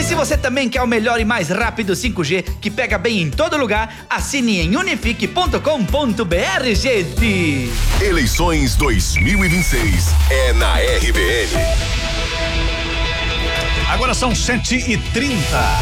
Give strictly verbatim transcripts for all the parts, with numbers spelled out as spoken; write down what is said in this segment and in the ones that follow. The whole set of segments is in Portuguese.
E se você também quer o melhor e mais rápido cinco G, que pega bem em todo lugar, assine em unifique ponto com ponto br, gente. Eleições dois mil e vinte e seis é na R B N. Agora são sete e trinta.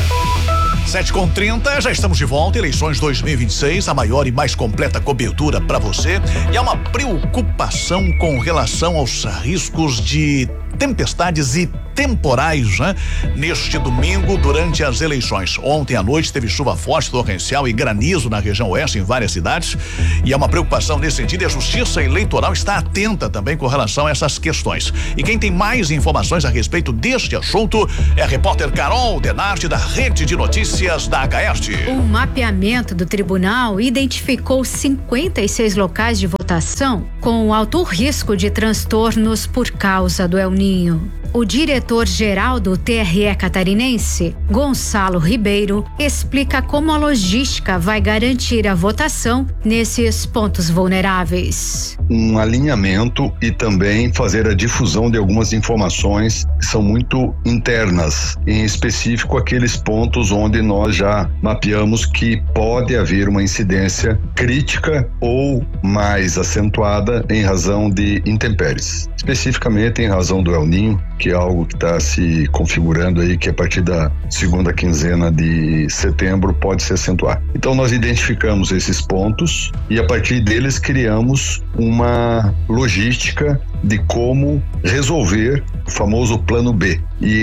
sete com trinta, já estamos de volta. Eleições dois mil e vinte e seis, a maior e mais completa cobertura para você. E há uma preocupação com relação aos riscos de tempestades e temporais, né? Neste domingo, durante as eleições. Ontem à noite teve chuva forte, torrencial e granizo na região oeste em várias cidades, e há uma preocupação nesse sentido, e a Justiça Eleitoral está atenta também com relação a essas questões. E quem tem mais informações a respeito deste assunto é a repórter Carol Denardi, da Rede de Notícias da H Este. Um mapeamento do tribunal identificou cinquenta e seis locais de votação com alto risco de transtornos por causa do El Ninho. O diretor-geral do T R E catarinense, Gonçalo Ribeiro, explica como a logística vai garantir a votação nesses pontos vulneráveis. Um alinhamento e também fazer a difusão de algumas informações que são muito internas, em específico aqueles pontos onde nós já mapeamos que pode haver uma incidência crítica ou mais acentuada em razão de intempéries, especificamente em razão do El Ninho, que é algo que está se configurando aí, que a partir da segunda quinzena de setembro pode se acentuar. Então nós identificamos esses pontos e a partir deles criamos uma logística de como resolver o famoso plano B. E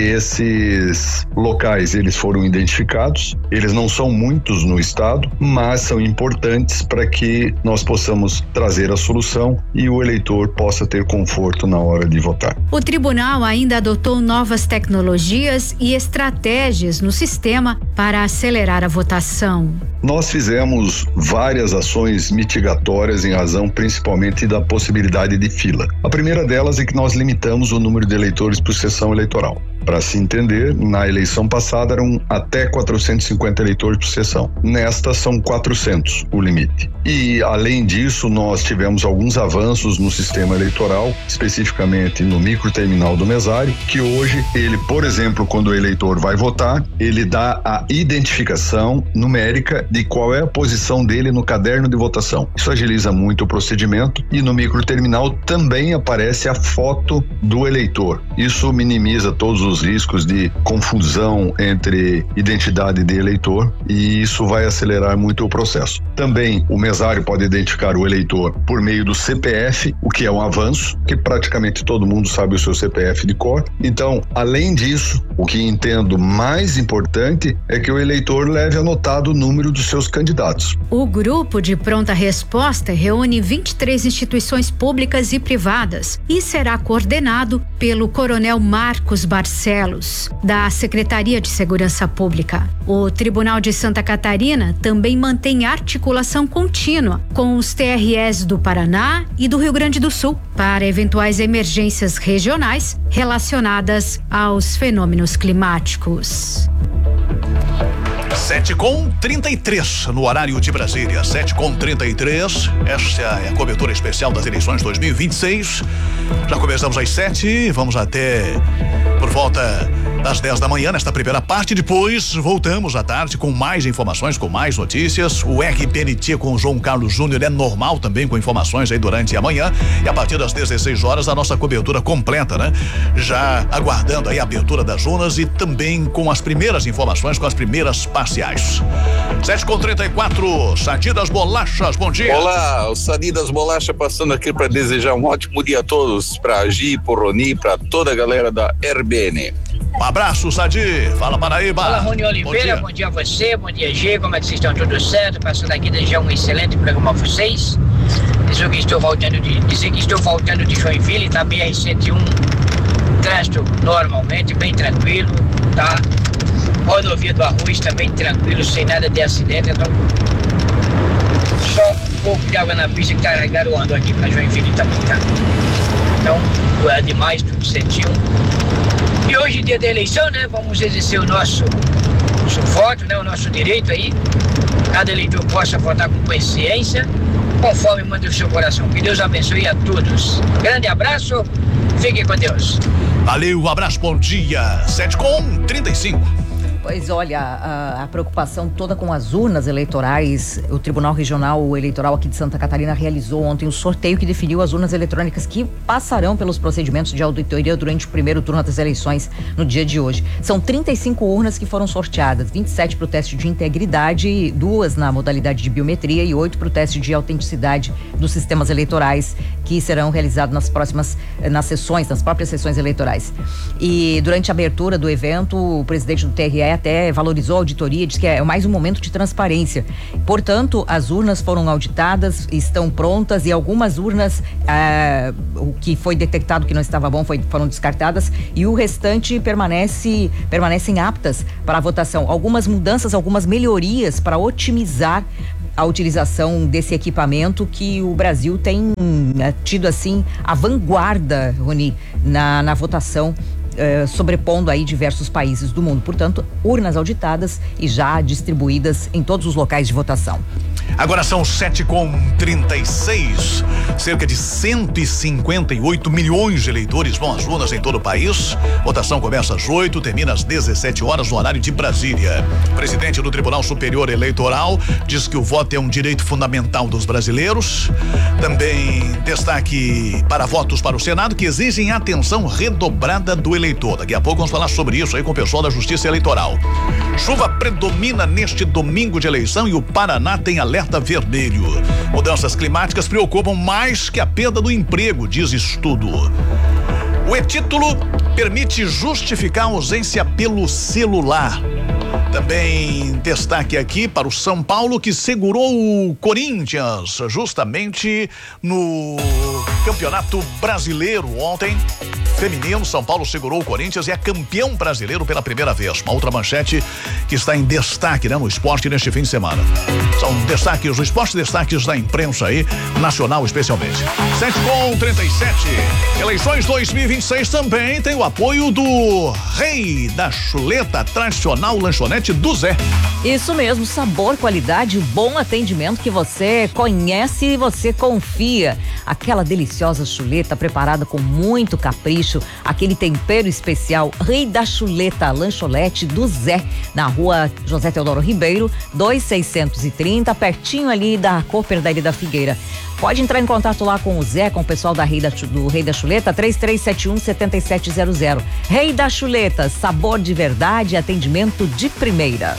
esses locais, eles foram identificados, eles não são muitos no estado, mas são importantes para que nós possamos trazer a solução e o eleitor possa ter conforto na hora de votar. O tribunal ainda adotou novas tecnologias e estratégias no sistema para acelerar a votação. Nós fizemos várias ações mitigatórias em razão principalmente da possibilidade de fila. A primeira delas é que nós limitamos o número de eleitores por sessão eleitoral. Para se entender, na eleição passada eram até quatrocentos e cinquenta eleitores por sessão. Nesta são quatrocentos o limite. E, além disso, nós tivemos alguns avanços no sistema eleitoral, especificamente no microterminal do mesário, que hoje ele, por exemplo, quando o eleitor vai votar, ele dá a identificação numérica de qual é a posição dele no caderno de votação. Isso agiliza muito o procedimento e no microterminal também aparece a foto do eleitor. Isso minimiza todos os riscos de confusão entre identidade de eleitor e isso vai acelerar muito o processo. Também o mesário pode identificar o eleitor por meio do C P F, o que é um avanço, que praticamente todo mundo sabe o seu C P F de cor. Então, além disso, o que entendo mais importante é que o eleitor leve anotado o número dos seus candidatos. O grupo de pronta resposta reúne vinte e três instituições públicas e privadas e será coordenado pelo coronel Marcos Barcelos, da Secretaria de Segurança Pública. O Tribunal de Santa Catarina também mantém articulação contínua com os T R Es do Paraná e do Rio Grande do Sul para eventuais emergências regionais relacionadas aos fenômenos climáticos. sete com trinta e três no horário de Brasília, sete com trinta e três. Esta é a cobertura especial das eleições dois mil e vinte e seis. Já começamos às sete, vamos até por volta das dez da manhã nesta primeira parte. Depois voltamos à tarde com mais informações, com mais notícias. O R P N T com o João Carlos Júnior é normal também, com informações aí durante a manhã. E a partir das dezesseis horas a nossa cobertura completa, né? Já aguardando aí a abertura das urnas e também com as primeiras informações, com as primeiras parciais. sete com trinta e quatro, Sadi das Bolachas, bom dia. Olá, o Sadi das Bolachas passando aqui para desejar um ótimo dia a todos, para a Gi, para o Roni, para toda a galera da R B N. Um abraço, Sadi. Fala, Paraíba. Fala, Rony Oliveira. Bom dia. Bom dia a você, bom dia, G. Como é que vocês estão? Tudo certo? Passando aqui desejar um excelente programa a vocês. Dizer que estou voltando de, dizer que estou voltando de Joinville, tá B R cento e um, trânsito normalmente, bem tranquilo, tá? Rodovia do Arroz também tranquilo, sem nada de acidente, então só um pouco de água na pista que tá garoando aqui pra Joinville também, tá? Então, é demais, tudo certinho. E hoje, dia da eleição, né? Vamos exercer o nosso, nosso voto, né? O nosso direito aí. Cada eleitor possa votar com consciência, conforme manda o seu coração. Que Deus abençoe a todos. Grande abraço, fiquem com Deus. Valeu, um abraço, bom dia. sete com trinta e cinco. Pois olha, a, a preocupação toda com as urnas eleitorais, o Tribunal Regional Eleitoral aqui de Santa Catarina realizou ontem o sorteio que definiu as urnas eletrônicas que passarão pelos procedimentos de auditoria durante o primeiro turno das eleições no dia de hoje. São trinta e cinco urnas que foram sorteadas, vinte e sete para o teste de integridade, duas na modalidade de biometria e oito para o teste de autenticidade dos sistemas eleitorais que serão realizados nas próximas, nas sessões, nas próprias sessões eleitorais. E durante a abertura do evento, o presidente do T R E até valorizou a auditoria, diz que é mais um momento de transparência. Portanto, as urnas foram auditadas, estão prontas e algumas urnas, ah, o que foi detectado que não estava bom foi, foram descartadas e o restante permanece, permanecem aptas para a votação. Algumas mudanças, algumas melhorias para otimizar a utilização desse equipamento que o Brasil tem né, tido assim a vanguarda, Rony, na, na votação, eh, sobrepondo aí diversos países do mundo. Portanto, urnas auditadas e já distribuídas em todos os locais de votação. Agora são sete com trinta e seis. Cerca de cento e cinquenta e oito milhões de eleitores vão às urnas em todo o país. Votação começa às oito, termina às dezessete horas no horário de Brasília. O presidente do Tribunal Superior Eleitoral diz que o voto é um direito fundamental dos brasileiros. Também destaque para votos para o Senado que exigem atenção redobrada do eleitor. Daqui a pouco vamos falar sobre isso aí com o pessoal da Justiça Eleitoral. Chuva predomina neste domingo de eleição e o Paraná tem alerta vermelho. Mudanças climáticas preocupam mais que a perda do emprego, diz estudo. O e-título permite justificar a ausência pelo celular. Também destaque aqui para o São Paulo que segurou o Corinthians justamente no Campeonato Brasileiro ontem. Feminino, São Paulo segurou o Corinthians e é campeão brasileiro pela primeira vez. Uma outra manchete que está em destaque, né, no esporte neste fim de semana. São destaques do esporte, destaques da imprensa aí, nacional especialmente. sete com trinta e sete. Eleições dois mil e vinte e seis também tem o apoio do Rei da Chuleta, tradicional lanchonete do Zé. Isso mesmo, sabor, qualidade, bom atendimento que você conhece e você confia. Aquela deliciosa chuleta preparada com muito capricho, aquele tempero especial. Rei da Chuleta, lanchonete do Zé, na rua José Teodoro Ribeiro, dois seiscentos e trinta, pertinho ali da Cooperativa da Figueira. Pode entrar em contato lá com o Zé, com o pessoal da Rei da, do Rei da Chuleta, três três sete um, sete sete zero zero. Rei da Chuleta, sabor de verdade, atendimento de primeira.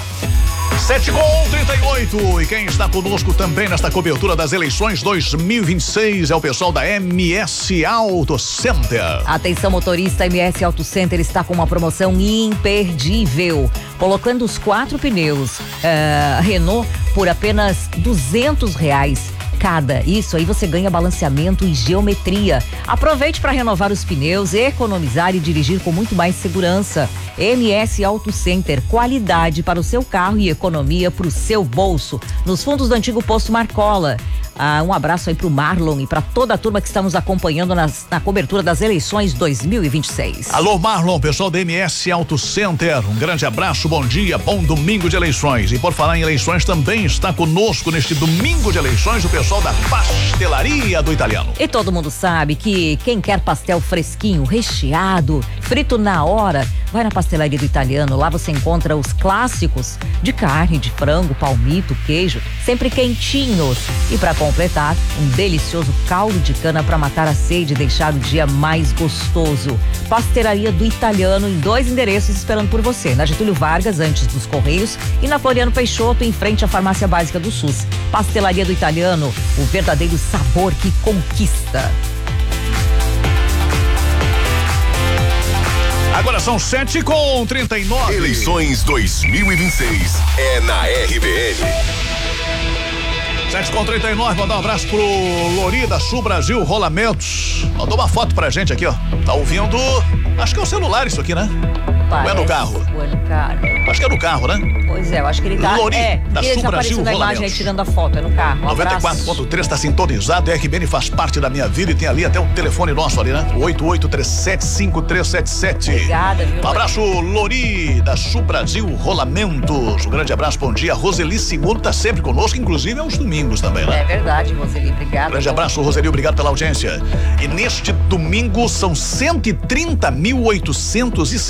sete com trinta e oito. E quem está conosco também nesta cobertura das eleições dois mil e vinte e seis é o pessoal da M S Auto Center. Atenção, motorista, M S Auto Center está com uma promoção imperdível. Colocando os quatro pneus uh, Renault por apenas duzentos reais. Cada. Isso aí você ganha balanceamento e geometria. Aproveite para renovar os pneus, economizar e dirigir com muito mais segurança. M S Auto Center, qualidade para o seu carro e economia para o seu bolso. Nos fundos do antigo posto Marcola. Ah, um abraço aí pro Marlon e para toda a turma que está nos acompanhando nas, na cobertura das eleições dois mil e vinte e seis. Alô, Marlon, pessoal da M S Auto Center, um grande abraço, bom dia, bom domingo de eleições. E por falar em eleições, também está conosco neste domingo de eleições o pessoal da Pastelaria do Italiano. E todo mundo sabe que quem quer pastel fresquinho, recheado, frito na hora, vai na Pastelaria do Italiano. Lá você encontra os clássicos de carne, de frango, palmito, queijo, sempre quentinhos. E para completar, um delicioso caldo de cana para matar a sede e deixar o dia mais gostoso. Pastelaria do Italiano em dois endereços esperando por você, na Getúlio Vargas, antes dos Correios, e na Floriano Peixoto, em frente à Farmácia Básica do SUS. Pastelaria do Italiano, o verdadeiro sabor que conquista. Agora são sete com trinta e nove. Eleições dois mil e vinte e seis é na R B N. sete com trinta e nove, mandar um abraço pro Lori da Sul Brasil Rolamentos. Mandou uma foto pra gente aqui, ó. Tá ouvindo, acho que é o celular isso aqui, né? Ou é no carro? Ou é no carro. Acho que é no carro, né? Pois é, eu acho que ele tá. Lori, é, da ele Sul tá Brasil aparecendo na imagem aí tirando a foto, é no carro. Um noventa e quatro ponto três está sintonizado, a R B N faz parte da minha vida e tem ali até o telefone nosso ali, né? oito oito três sete cinco três sete sete. Obrigada, viu? Um abraço, Lori, da Sul Brasil Rolamentos. Um grande abraço, bom dia. Roseli Seguro tá sempre conosco, inclusive aos domingos também, né? É verdade, Roseli, obrigado. Grande abraço, Roseli, obrigado pela audiência. E neste domingo são cento e trinta mil oitocentos e setenta e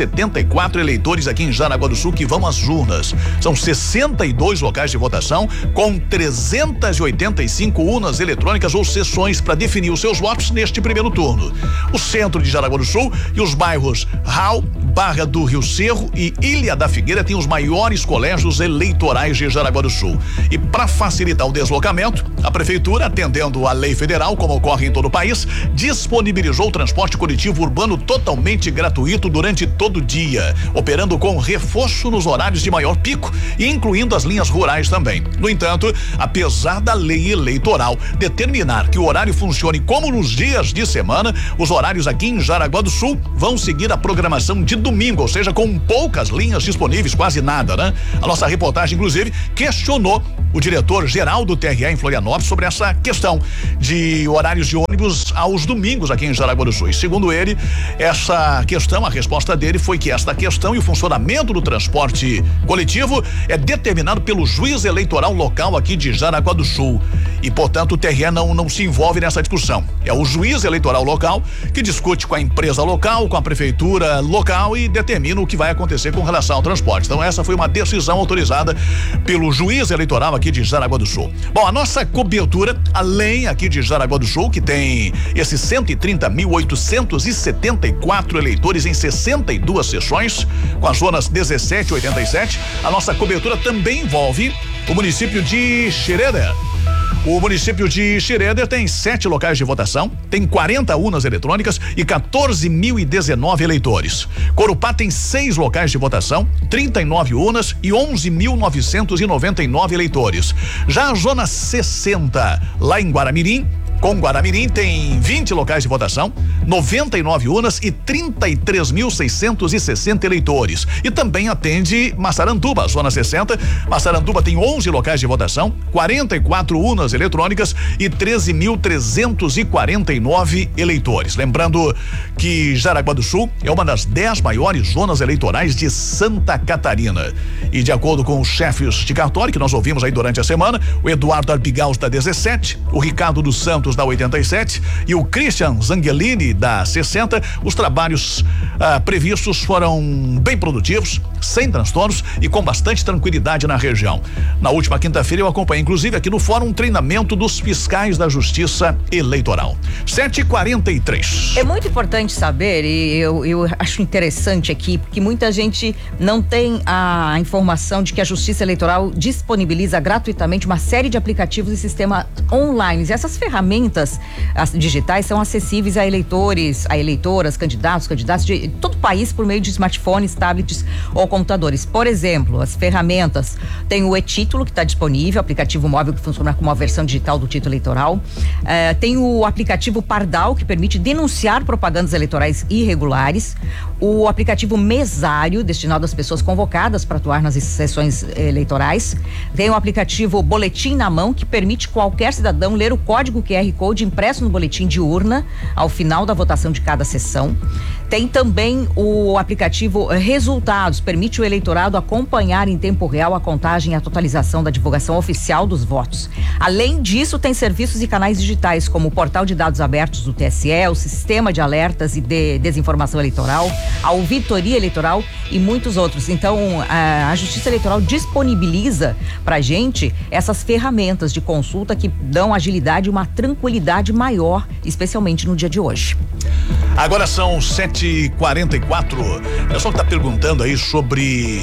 quatro eleitores aqui em Jaraguá do Sul que vão às urnas. São sessenta e dois locais de votação com trezentas e oitenta e cinco urnas eletrônicas ou sessões para definir os seus votos neste primeiro turno. O centro de Jaraguá do Sul e os bairros Raul, Barra do Rio Cerro e Ilha da Figueira têm os maiores colégios eleitorais de Jaraguá do Sul. E para facilitar o deslocamento, a prefeitura, atendendo à lei federal, como ocorre em todo o país, disponibilizou o transporte coletivo urbano totalmente gratuito durante todo o dia, operando com reforço nos horários de maior pico e incluindo as linhas rurais também. No entanto, apesar da lei eleitoral determinar que o horário funcione como nos dias de semana, os horários aqui em Jaraguá do Sul vão seguir a programação de domingo, ou seja, com poucas linhas disponíveis, quase nada, né? A nossa reportagem, inclusive, questionou o diretor-geral do T R E em Florianópolis sobre essa questão de horários de ônibus aos domingos aqui em Jaraguá do Sul. E segundo ele, essa questão, a resposta dele foi que esta questão e o funcionamento do transporte coletivo é determinado pelo juiz eleitoral local aqui de Jaraguá do Sul. E, portanto, o T R E não, não se envolve nessa discussão. É o juiz eleitoral local que discute com a empresa local, com a prefeitura local e determina o que vai acontecer com relação ao transporte. Então, essa foi uma decisão autorizada pelo juiz eleitoral aqui de Jaraguá do Sul. Bom, a nossa cobertura, além aqui de Jaraguá do Sul, que tem esses cento e trinta mil oitocentos e setenta e quatro eleitores em sessenta e duas sessões, com as zonas dezessete e oitenta e sete, a nossa cobertura também envolve o município de Xereder. O município de Xereder tem sete locais de votação, tem quarenta urnas eletrônicas e quatorze mil e dezenove eleitores. Corupá tem seis locais de votação, trinta e nove urnas e onze mil novecentos e noventa e nove eleitores. Já a zona sessenta, lá em Guaramirim, com Guaramirim tem vinte locais de votação, noventa e nove urnas e trinta e três mil seiscentos e sessenta eleitores. E também atende Massaranduba, zona sessenta. Massaranduba tem onze locais de votação, quarenta e quatro urnas eletrônicas e treze mil trezentos e quarenta e nove eleitores. Lembrando que Jaraguá do Sul é uma das dez maiores zonas eleitorais de Santa Catarina. E de acordo com os chefes de cartório que nós ouvimos aí durante a semana, o Eduardo Arpigaus da dezessete, o Ricardo dos Santos da oitenta e sete e o Christian Zangelini da sessenta, os trabalhos ah, previstos foram bem produtivos, sem transtornos e com bastante tranquilidade na região. Na última quinta-feira eu acompanhei, inclusive aqui no fórum, um treinamento dos fiscais da Justiça Eleitoral. sete e quarenta e três. É muito importante saber, e eu, eu acho interessante aqui, porque muita gente não tem a informação de que a Justiça Eleitoral disponibiliza gratuitamente uma série de aplicativos e sistemas online. E essas ferramentas as digitais são acessíveis a eleitores, a eleitoras, candidatos, candidatos de todo o país por meio de smartphones, tablets ou computadores. Por exemplo, as ferramentas tem o e-título, que está disponível, aplicativo móvel que funciona como uma versão digital do título eleitoral. Eh, tem o aplicativo Pardal, que permite denunciar propagandas eleitorais irregulares. O aplicativo Mesário, destinado às pessoas convocadas para atuar nas sessões eleitorais. Tem o aplicativo Boletim na Mão, que permite qualquer cidadão ler o código Q R Code impresso no boletim de urna ao final da votação de cada sessão. Tem também o aplicativo Resultados, permite o eleitorado acompanhar em tempo real a contagem e a totalização da divulgação oficial dos votos. Além disso, tem serviços e canais digitais como o portal de dados abertos do T S E, o sistema de alertas e de desinformação eleitoral, a auditoria eleitoral e muitos outros. Então, a, a Justiça Eleitoral disponibiliza pra gente essas ferramentas de consulta que dão agilidade e uma tranquilidade maior, especialmente no dia de hoje. Agora são sete e quarenta e quatro. O pessoal que tá perguntando aí sobre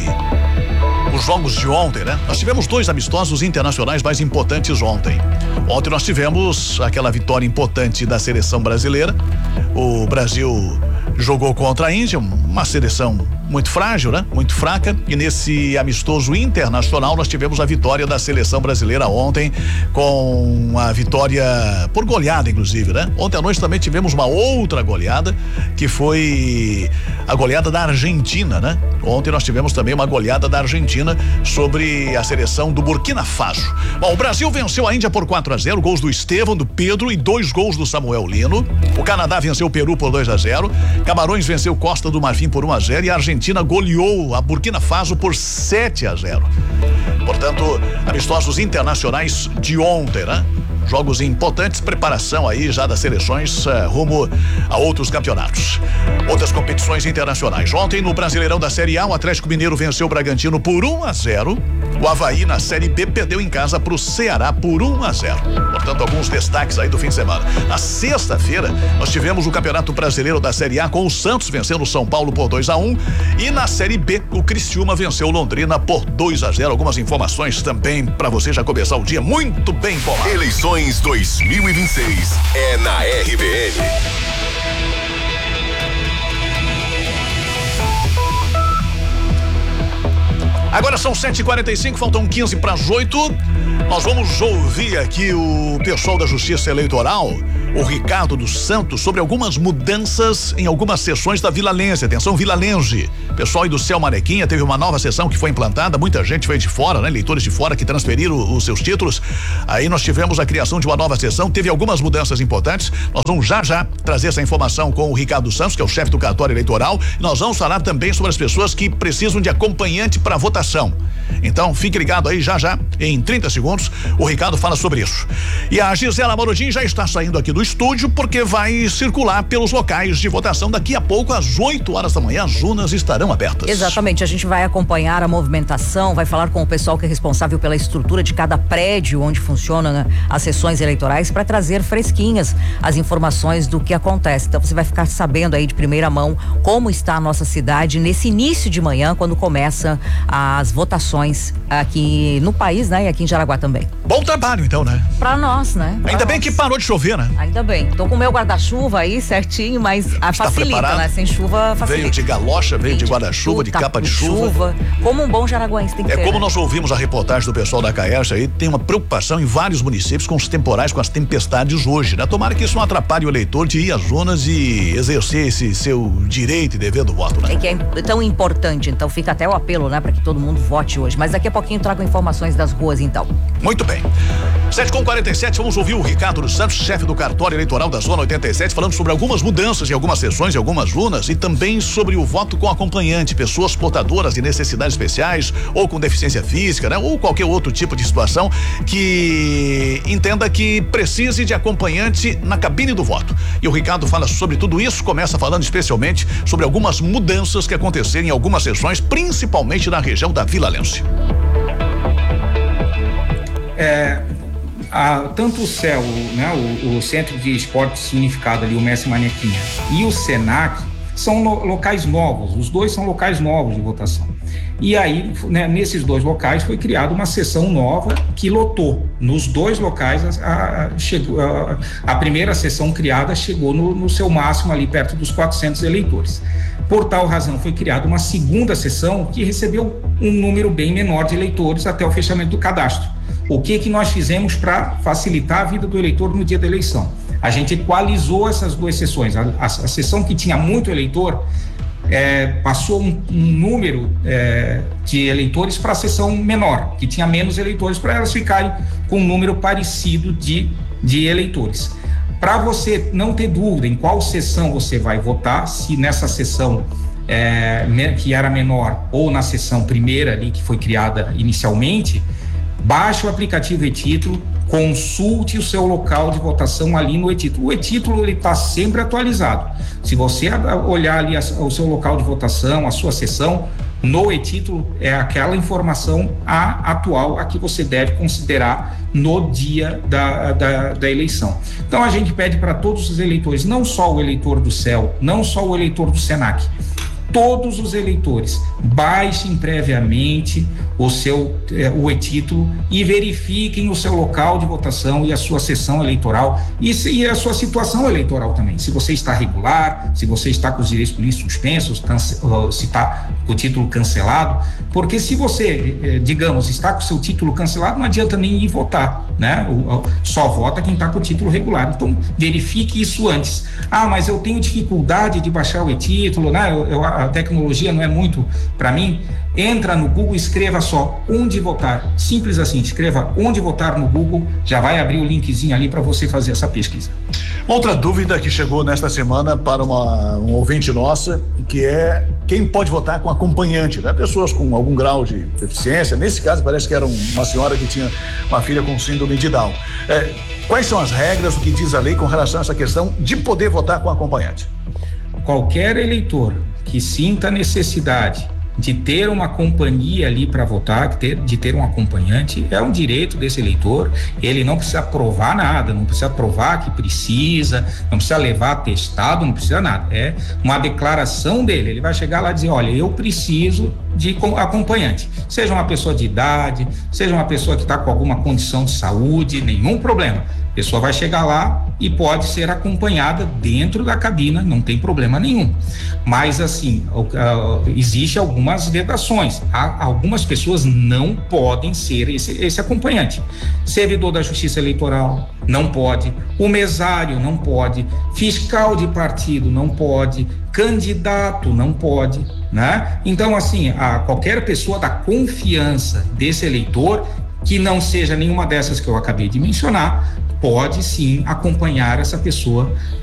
os jogos de ontem, né? Nós tivemos dois amistosos internacionais mais importantes ontem. Ontem nós tivemos aquela vitória importante da seleção brasileira. O Brasil jogou contra a Índia, uma seleção muito frágil, né? Muito fraca, e nesse amistoso internacional nós tivemos a vitória da seleção brasileira ontem, com a vitória por goleada, inclusive, né? Ontem à noite também tivemos uma outra goleada, que foi a goleada da Argentina, né? Ontem nós tivemos também uma goleada da Argentina sobre a seleção do Burkina Faso. Bom, o Brasil venceu a Índia por quatro a zero, gols do Estevão, do Pedro e dois gols do Samuel Lino. O Canadá venceu o Peru por dois a zero, Camarões venceu Costa do Marfim por um a zero e a Argentina goleou a Burkina Faso por sete a zero. Portanto, amistosos internacionais de ontem, né? Jogos importantes, preparação aí já das seleções uh, rumo a outros campeonatos. Outras competições internacionais. Ontem no Brasileirão da Série A, o Atlético Mineiro venceu o Bragantino por um a zero. O Avaí na Série B perdeu em casa pro Ceará por um a zero. Portanto, alguns destaques aí do fim de semana. Na sexta-feira, nós tivemos o Campeonato Brasileiro da Série A com o Santos vencendo o São Paulo por dois a um. E na Série B, o Criciúma venceu o Londrina por dois a zero. Algumas informações também para você já começar o dia muito bem bolado. Eleições dois mil e vinte e seis é na R B N. Agora são sete e quarenta e cinco, faltam quinze para as oito. Nós vamos ouvir aqui o pessoal da Justiça Eleitoral, o Ricardo dos Santos, sobre algumas mudanças em algumas sessões da Vila Lense. Atenção, Vila Lense. Pessoal aí do Céu Manequinha, teve uma nova sessão que foi implantada, muita gente veio de fora, né? Eleitores de fora que transferiram os seus títulos. Aí nós tivemos a criação de uma nova sessão, teve algumas mudanças importantes. Nós vamos já já trazer essa informação com o Ricardo dos Santos, que é o chefe do cartório eleitoral. Nós vamos falar também sobre as pessoas que precisam de acompanhante para votação. Então, fique ligado aí, já já, em trinta segundos, o Ricardo fala sobre isso. E a Gisela Morodin já está saindo aqui do estúdio, porque vai circular pelos locais de votação. Daqui a pouco, às oito horas da manhã, as urnas estarão abertas. Exatamente, a gente vai acompanhar a movimentação, vai falar com o pessoal que é responsável pela estrutura de cada prédio onde funcionam, né, as sessões eleitorais, para trazer fresquinhas as informações do que acontece. Então você vai ficar sabendo aí de primeira mão como está a nossa cidade nesse início de manhã, quando começa as votações aqui no país, né? E aqui em Jaraguá também. Bom trabalho, então, né? Pra nós, né? Pra Ainda nós. bem que parou de chover, né? Ainda bem. Tô com o meu guarda-chuva aí certinho, mas a Está facilita, preparado? né? Sem chuva facilita. Veio de galocha, veio de guarda-chuva, de capa de chuva. Como um bom jaraguense tem que É ter, como né? nós ouvimos a reportagem do pessoal da Caercha aí, tem uma preocupação em vários municípios com os temporais, com as tempestades hoje, né? Tomara que isso não atrapalhe o eleitor de ir às zonas e exercer esse seu direito e dever do voto, né? É que é tão importante, então fica até o apelo, né? Pra que todo mundo vote hoje. Mas daqui a pouquinho trago informações das ruas, então. Muito bem. sete com quarenta e sete, vamos ouvir o Ricardo dos Santos, chefe do cartório eleitoral da Zona oitenta e sete, falando sobre algumas mudanças em algumas sessões, em algumas urnas, e também sobre o voto com acompanhante, pessoas portadoras de necessidades especiais ou com deficiência física, né? Ou qualquer outro tipo de situação que entenda que precise de acompanhante na cabine do voto. E o Ricardo fala sobre tudo isso, começa falando especialmente sobre algumas mudanças que aconteceram em algumas sessões, principalmente na região da Vila Lense. É, a, tanto o C E L, né, o, o Centro de Esportes Unificado ali, o Mestre Manequinha, e o Senac são lo, locais novos, os dois são locais novos de votação. E aí, né, nesses dois locais foi criada uma sessão nova que lotou. Nos dois locais, a, a, chegou, a, a primeira sessão criada chegou no, no seu máximo ali perto dos quatrocentos eleitores. Por tal razão, foi criada uma segunda sessão que recebeu um número bem menor de eleitores até o fechamento do cadastro. O que que nós fizemos para facilitar a vida do eleitor no dia da eleição? A gente equalizou essas duas sessões. A, a, a sessão que tinha muito eleitor é, passou um, um número é, de eleitores para a sessão menor, que tinha menos eleitores, para elas ficarem com um número parecido de, de eleitores. Para você não ter dúvida em qual sessão você vai votar, se nessa sessão é, que era menor ou na sessão primeira ali que foi criada inicialmente, baixe o aplicativo e-título, consulte o seu local de votação ali no e-título. O e-título ele está sempre atualizado. Se você olhar ali o seu local de votação, a sua sessão, no e-título é aquela informação a, atual a que você deve considerar no dia da, da, da eleição. Então a gente pede para todos os eleitores, não só o eleitor do C E L, não só o eleitor do Senac, todos os eleitores, baixem previamente o seu eh, o e-título e verifiquem o seu local de votação e a sua sessão eleitoral e, se, e a sua situação eleitoral também. Se você está regular, se você está com os direitos políticos suspensos, cance, se está com o título cancelado, porque se você, eh, digamos, está com o seu título cancelado, não adianta nem ir votar, né? O, o, só vota quem está com o título regular. Então, verifique isso antes. Ah, mas eu tenho dificuldade de baixar o e-título, né? Eu, eu, a tecnologia não é muito para mim. Entra no Google, escreva só onde votar, simples assim, escreva onde votar no Google, já vai abrir o linkzinho ali para você fazer essa pesquisa. Outra dúvida que chegou nesta semana para uma, um ouvinte nossa, que é quem pode votar com acompanhante, né? Pessoas com algum grau de deficiência, nesse caso parece que era uma senhora que tinha uma filha com síndrome de Down. É, Quais são as regras, o que diz a lei com relação a essa questão de poder votar com acompanhante? Qualquer eleitor que sinta necessidade de ter uma companhia ali para votar, de ter, de ter um acompanhante, é um direito desse eleitor. Ele não precisa provar nada, não precisa provar que precisa, não precisa levar atestado, não precisa nada. É uma declaração dele. Ele vai chegar lá e dizer: olha, eu preciso de acompanhante. Seja uma pessoa de idade, seja uma pessoa que está com alguma condição de saúde, nenhum problema. A pessoa vai chegar lá e pode ser acompanhada dentro da cabina, não tem problema nenhum. Mas assim, uh, existe algumas vedações. Há, algumas pessoas não podem ser esse, esse acompanhante. Servidor da Justiça Eleitoral não pode, o mesário não pode, fiscal de partido não pode, candidato não pode, né? Então assim, a qualquer pessoa da confiança desse eleitor, que não seja nenhuma dessas que eu acabei de mencionar, pode sim acompanhar essa pessoa